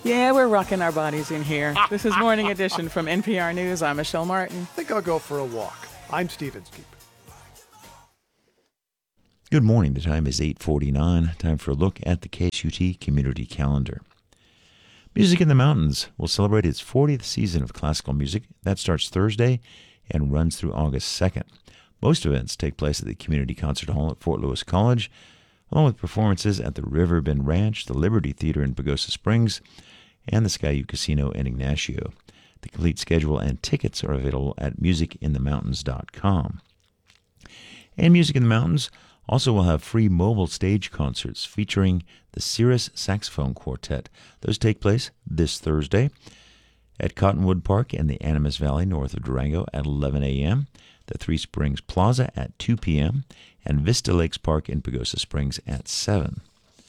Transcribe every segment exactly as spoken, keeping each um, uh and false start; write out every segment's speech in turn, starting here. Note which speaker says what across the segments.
Speaker 1: Yeah, we're rocking our bodies in here. This is Morning Edition from N P R News. I'm Michelle Martin.
Speaker 2: I think I'll go for a walk. I'm Steve Inskeep.
Speaker 3: Good morning. The time is eight forty-nine. Time for a look at the K S U T community calendar. Music in the Mountains will celebrate its fortieth season of classical music. That starts Thursday and runs through August second. Most events take place at the Community Concert Hall at Fort Lewis College, along with performances at the Riverbend Ranch, the Liberty Theater in Pagosa Springs, and the Skyu Casino in Ignacio. The complete schedule and tickets are available at music in the mountains dot com. And Music in the Mountains also will have free mobile stage concerts featuring the Cirrus Saxophone Quartet. Those take place this Thursday at Cottonwood Park in the Animas Valley north of Durango at eleven a.m., the Three Springs Plaza at two p.m., and Vista Lakes Park in Pagosa Springs at seven.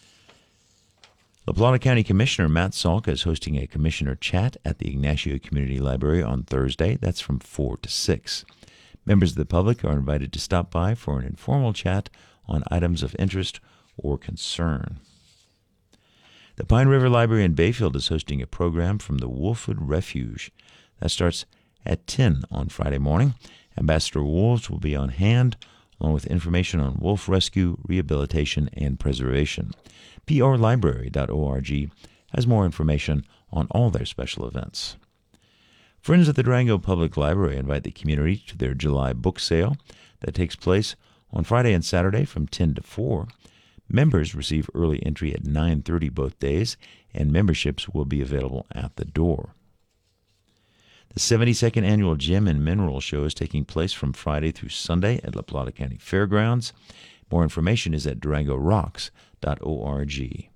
Speaker 3: La Plata County Commissioner Matt Salk is hosting a commissioner chat at the Ignacio Community Library on Thursday. That's from four to six. Members of the public are invited to stop by for an informal chat on items of interest or concern. The Pine River Library in Bayfield is hosting a program from the Wolfwood Refuge. That starts at ten on Friday morning. Ambassador Wolves will be on hand, along with information on wolf rescue, rehabilitation, and preservation. p r library dot org has more information on all their special events. Friends of the Durango Public Library invite the community to their July book sale that takes place on Friday and Saturday from ten to four. Members receive early entry at nine thirty both days, and memberships will be available at the door. The seventy-second Annual Gem and Mineral Show is taking place from Friday through Sunday at La Plata County Fairgrounds. More information is at durango rocks dot org.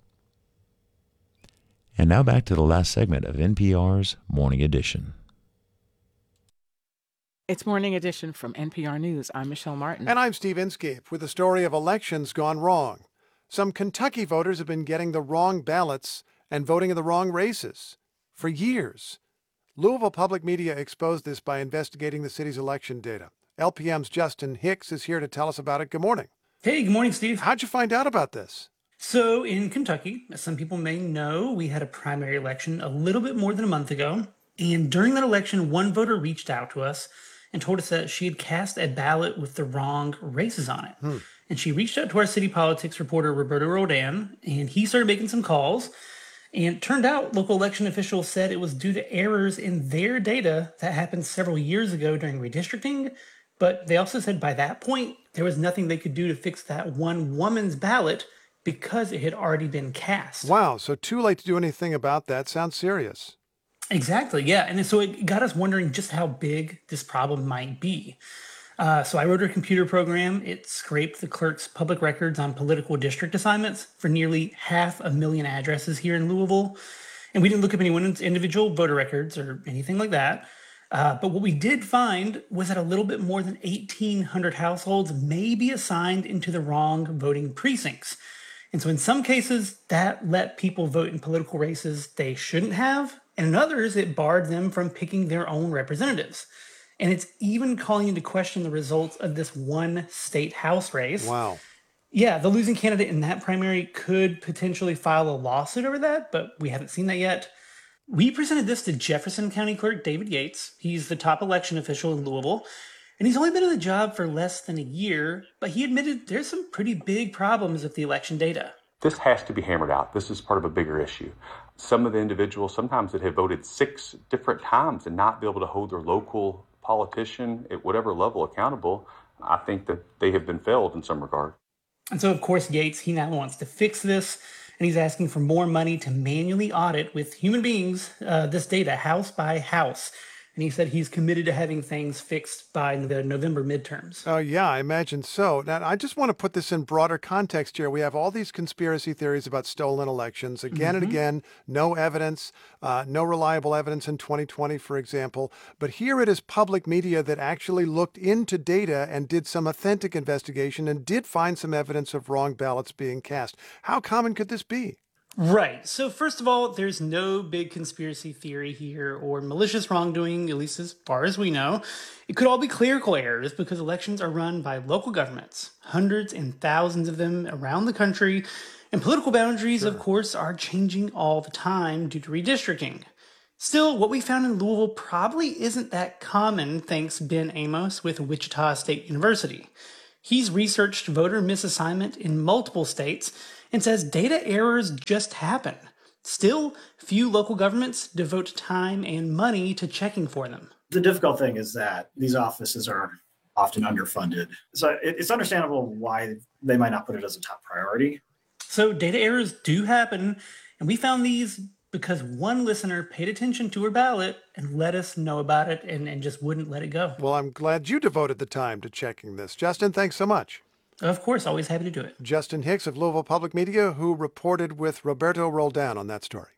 Speaker 3: And now back to the last segment of N P R's Morning Edition.
Speaker 1: It's Morning Edition from N P R News. I'm Michelle Martin.
Speaker 2: And I'm Steve Inskeep with the story of elections gone wrong. Some Kentucky voters have been getting the wrong ballots and voting in the wrong races for years. Louisville Public Media exposed this by investigating the city's election data. L P M's Justin Hicks is here to tell us about it. Good morning.
Speaker 4: Hey, good morning, Steve.
Speaker 2: How'd you find out about this?
Speaker 4: So in Kentucky, as some people may know, we had a primary election a little bit more than a month ago. And during that election, one voter reached out to us and told us that she had cast a ballot with the wrong races on it. Hmm. And she reached out to our city politics reporter, Roberto Rodan, and he started making some calls. And it turned out local election officials said it was due to errors in their data that happened several years ago during redistricting. But they also said by that point, there was nothing they could do to fix that one woman's ballot because it had already been cast.
Speaker 2: Wow, so too late to do anything about that. Sounds serious.
Speaker 4: Exactly, yeah. And so it got us wondering just how big this problem might be. Uh, so I wrote a computer program. It scraped the clerk's public records on political district assignments for nearly half a million addresses here in Louisville. And we didn't look up anyone's individual voter records or anything like that. Uh, but what we did find was that a little bit more than eighteen hundred households may be assigned into the wrong voting precincts. And so in some cases, that let people vote in political races they shouldn't have. And in others, it barred them from picking their own representatives. And it's even calling into question the results of this one state house race.
Speaker 2: Wow.
Speaker 4: Yeah, the losing candidate in that primary could potentially file a lawsuit over that, but we haven't seen that yet. We presented this to Jefferson County Clerk David Yates. He's the top election official in Louisville. And he's only been in the job for less than a year, but he admitted there's some pretty big problems with the election data.
Speaker 5: This has to be hammered out. This is part of a bigger issue. Some of the individuals, sometimes that have voted six different times and not be able to hold their local politician at whatever level accountable, I think that they have been failed in some regard.
Speaker 4: And so, of course, Yates, he now wants to fix this, and he's asking for more money to manually audit with human beings uh, this data house by house. And he said he's committed to having things fixed by the November midterms.
Speaker 2: Oh, yeah, I imagine so. Now, I just want to put this in broader context here. We have all these conspiracy theories about stolen elections. Again mm-hmm. and again, no evidence, uh, no reliable evidence in twenty twenty, for example. But here it is public media that actually looked into data and did some authentic investigation and did find some evidence of wrong ballots being cast. How common could this be?
Speaker 4: Right. So first of all, there's no big conspiracy theory here or malicious wrongdoing, at least as far as we know. It could all be clerical errors because elections are run by local governments, hundreds and thousands of them around the country. And political boundaries, sure. of course, are changing all the time due to redistricting. Still, what we found in Louisville probably isn't that common, thanks Ben Amos with Wichita State University. He's researched voter misassignment in multiple states and says data errors just happen. Still, few local governments devote time and money to checking for them.
Speaker 6: The difficult thing is that these offices are often underfunded. So it's understandable why they might not put it as a top priority.
Speaker 4: So data errors do happen, and we found these because one listener paid attention to her ballot and let us know about it and, and just wouldn't let it go.
Speaker 2: Well, I'm glad you devoted the time to checking this. Justin, thanks so much.
Speaker 4: Of course, always happy to do it.
Speaker 2: Justin Hicks of Louisville Public Media, who reported with Roberto Roldan on that story.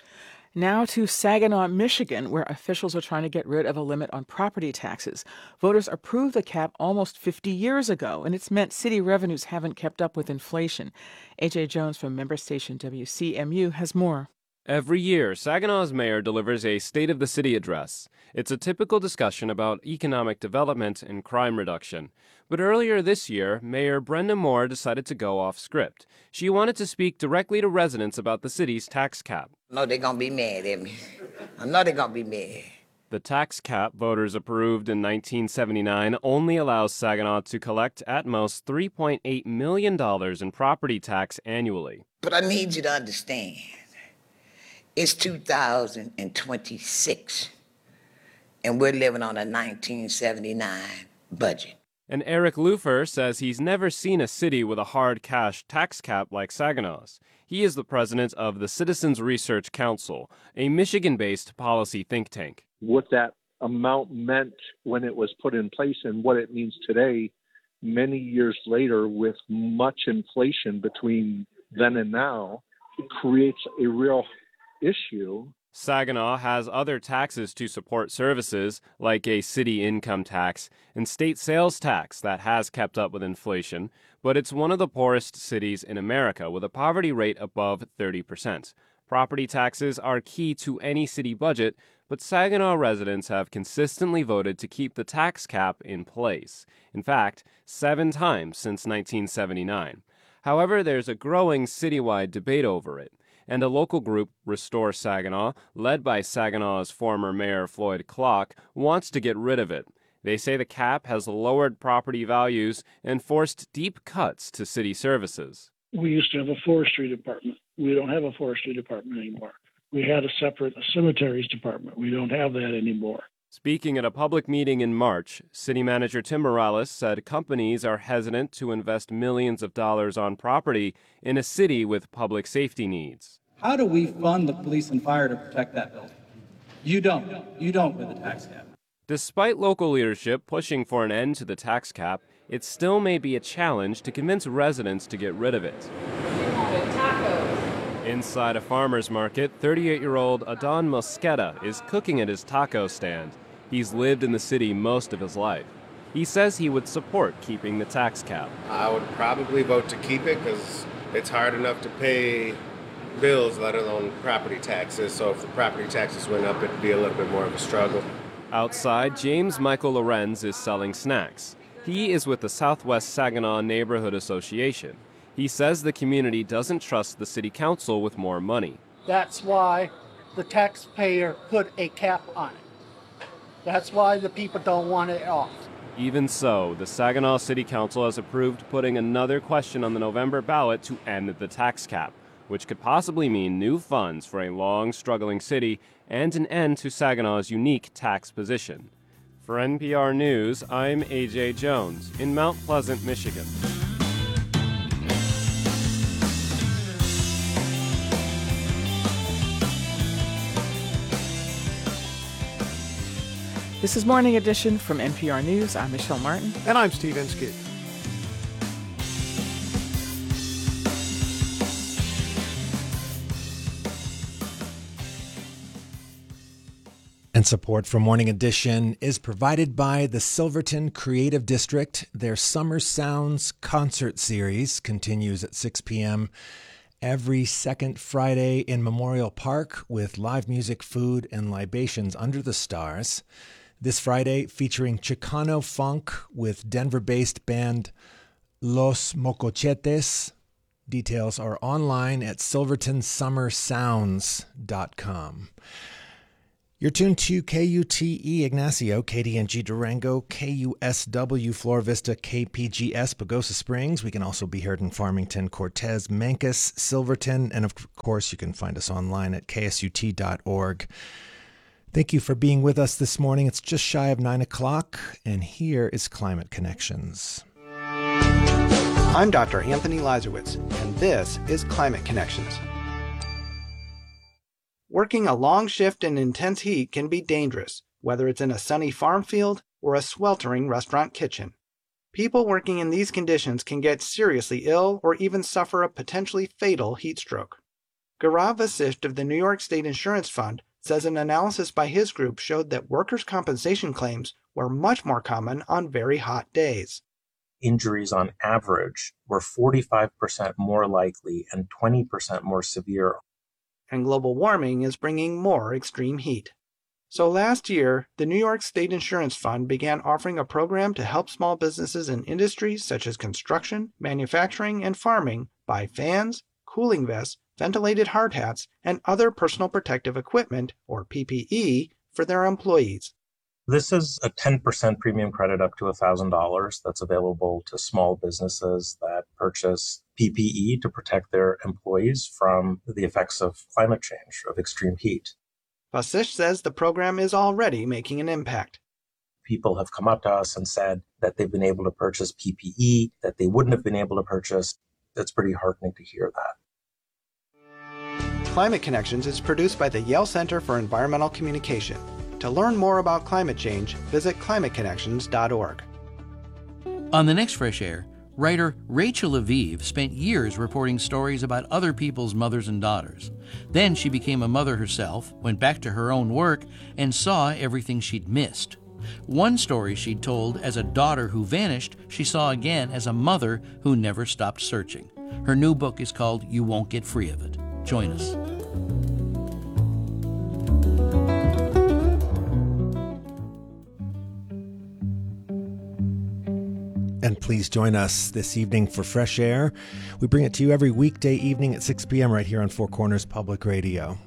Speaker 1: Now to Saginaw, Michigan, where officials are trying to get rid of a limit on property taxes. Voters approved the cap almost fifty years ago, and it's meant city revenues haven't kept up with inflation. A J Jones from member station W C M U has more.
Speaker 7: Every year, Saginaw's mayor delivers a State of the City address. It's a typical discussion about economic development and crime reduction. But earlier this year, Mayor Brenda Moore decided to go off script. She wanted to speak directly to residents about the city's tax cap.
Speaker 8: No, they're going to be mad at me. I know they're going to be mad.
Speaker 7: The tax cap voters approved in nineteen seventy-nine only allows Saginaw to collect at most three point eight million dollars in property tax annually.
Speaker 8: But I need you to understand. It's two thousand twenty-six, and we're living on a nineteen seventy-nine budget.
Speaker 7: And Eric Lufer says he's never seen a city with a hard cash tax cap like Saginaw's. He is the president of the Citizens Research Council, a Michigan-based policy think tank.
Speaker 9: What that amount meant when it was put in place and what it means today, many years later, with much inflation between then and now, creates a real issue.
Speaker 7: Saginaw has other taxes to support services, like a city income tax and state sales tax that has kept up with inflation, but it's one of the poorest cities in America with a poverty rate above thirty percent. Property taxes are key to any city budget, but Saginaw residents have consistently voted to keep the tax cap in place. In fact, seven times since nineteen seventy-nine. However, there's a growing citywide debate over it. And a local group, Restore Saginaw, led by Saginaw's former mayor Floyd Clark, wants to get rid of it. They say the cap has lowered property values and forced deep cuts to city services.
Speaker 10: We used to have a forestry department. We don't have a forestry department anymore. We had a separate cemeteries department. We don't have that anymore.
Speaker 7: Speaking at a public meeting in March, City Manager Tim Morales said companies are hesitant to invest millions of dollars on property in a city with public safety needs.
Speaker 11: How do we fund the police and fire to protect that building? You don't. You don't with the tax cap.
Speaker 7: Despite local leadership pushing for an end to the tax cap, it still may be a challenge to convince residents to get rid of it. Inside a farmer's market, thirty-eight-year-old Adon Mosqueda is cooking at his taco stand. He's lived in the city most of his life. He says he would support keeping the tax cap.
Speaker 12: I would probably vote to keep it because it's hard enough to pay bills, let alone property taxes. So if the property taxes went up, it'd be a little bit more of a struggle.
Speaker 7: Outside, James Michael Lorenz is selling snacks. He is with the Southwest Saginaw Neighborhood Association. He says the community doesn't trust the city council with more money.
Speaker 13: That's why the taxpayer put a cap on it. That's why the people don't want it off.
Speaker 7: Even so, the Saginaw City Council has approved putting another question on the November ballot to end the tax cap, which could possibly mean new funds for a long, struggling city and an end to Saginaw's unique tax position. For N P R News, I'm A J Jones in Mount Pleasant, Michigan.
Speaker 1: This is Morning Edition from N P R News. I'm Michelle Martin.
Speaker 2: And I'm Steve Inskeep.
Speaker 14: And support for Morning Edition is provided by the Silverton Creative District. Their Summer Sounds concert series continues at six p.m. every second Friday in Memorial Park with live music, food, and libations under the stars. This Friday featuring Chicano funk with Denver-based band Los Mocochetes. Details are online at silverton summer sounds dot com. You're tuned to K U T E Ignacio, K D N G Durango, K U S W Flora Vista, K P G S Pagosa Springs. We can also be heard in Farmington, Cortez, Mancos, Silverton, and of course you can find us online at K S U T dot org. Thank you for being with us this morning. It's just shy of nine o'clock, and here is Climate Connections.
Speaker 15: I'm Doctor Anthony Lazarowitz, and this is Climate Connections. Working a long shift in intense heat can be dangerous, whether it's in a sunny farm field or a sweltering restaurant kitchen. People working in these conditions can get seriously ill or even suffer a potentially fatal heat stroke. Gaurav Vasisht of the New York State Insurance Fund says an analysis by his group showed that workers' compensation claims were much more common on very hot days.
Speaker 16: Injuries on average were forty-five percent more likely and twenty percent more severe.
Speaker 15: And global warming is bringing more extreme heat. So last year, the New York State Insurance Fund began offering a program to help small businesses in industries such as construction, manufacturing, and farming buy fans, cooling vests, ventilated hard hats, and other personal protective equipment, or P P E, for their employees.
Speaker 16: This is a ten percent premium credit up to one thousand dollars that's available to small businesses that purchase P P E to protect their employees from the effects of climate change, of extreme heat.
Speaker 15: Vasisht says the program is already making an impact.
Speaker 16: People have come up to us and said that they've been able to purchase P P E that they wouldn't have been able to purchase. It's pretty heartening to hear that.
Speaker 15: Climate Connections is produced by the Yale Center for Environmental Communication. To learn more about climate change, visit climate connections dot org.
Speaker 17: On the next Fresh Air, writer Rachel Aviv spent years reporting stories about other people's mothers and daughters. Then she became a mother herself, went back to her own work, and saw everything she'd missed. One story she'd told as a daughter who vanished, she saw again as a mother who never stopped searching. Her new book is called You Won't Get Free of It. Join us.
Speaker 14: And please join us this evening for Fresh Air. We bring it to you every weekday evening at six p.m. right here on Four Corners Public Radio.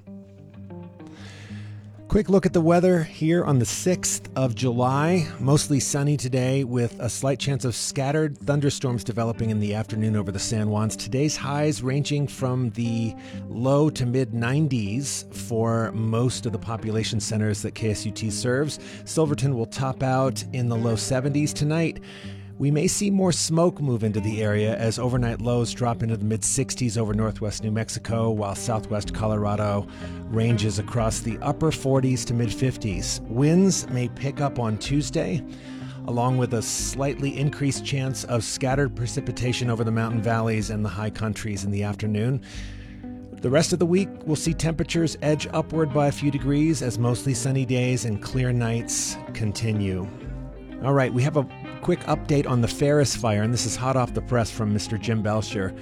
Speaker 14: Quick look at the weather here on the sixth of July. Mostly sunny today with a slight chance of scattered thunderstorms developing in the afternoon over the San Juans. Today's highs ranging from the low to mid nineties for most of the population centers that K S U T serves. Silverton will top out in the low seventies tonight. We may see more smoke move into the area as overnight lows drop into the mid-sixties over northwest New Mexico, while southwest Colorado ranges across the upper forties to mid-fifties. Winds may pick up on Tuesday, along with a slightly increased chance of scattered precipitation over the mountain valleys and the high countries in the afternoon. The rest of the week, we'll see temperatures edge upward by a few degrees as mostly sunny days and clear nights continue. All right, we have a quick update on the Ferris fire, and this is hot off the press from Mister Jim Belcher.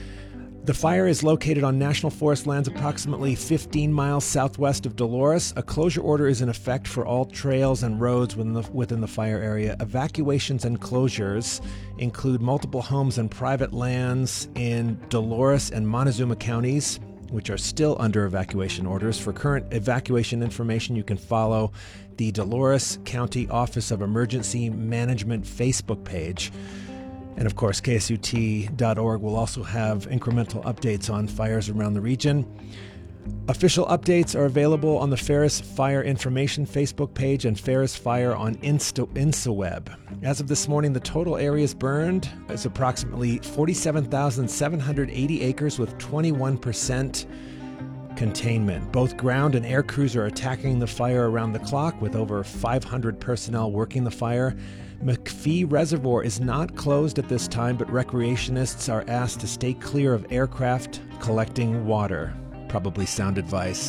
Speaker 14: The fire is located on National Forest lands approximately fifteen miles southwest of Dolores. A closure order is in effect for all trails and roads within the, within the fire area. Evacuations and closures include multiple homes and private lands in Dolores and Montezuma counties, which are still under evacuation orders. For current evacuation information, you can follow the Dolores County Office of Emergency Management Facebook page. And of course, K S U T dot org will also have incremental updates on fires around the region. Official updates are available on the Ferris Fire Information Facebook page and Ferris Fire on Insta, InstaWeb. As of this morning, the total areas burned is approximately forty-seven thousand seven hundred eighty acres with twenty-one percent containment. Both ground and air crews are attacking the fire around the clock with over five hundred personnel working the fire. McPhee Reservoir is not closed at this time, but recreationists are asked to stay clear of aircraft collecting water. Probably sound advice.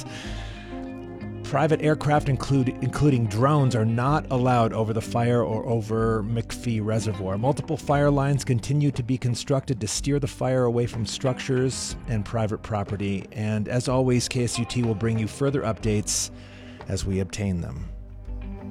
Speaker 14: Private aircraft, include, including drones, are not allowed over the fire or over McPhee Reservoir. Multiple fire lines continue to be constructed to steer the fire away from structures and private property. And as always, K S U T will bring you further updates as we obtain them.